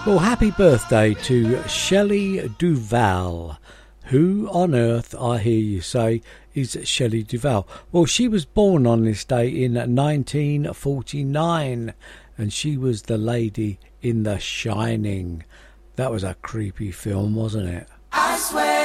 Well, happy birthday to Shelley Duvall. Who on earth, I hear you say, is Shelley Duvall? Well, she was born on this day in 1949, and she was the lady in The Shining. That was a creepy film, wasn't it? I swear.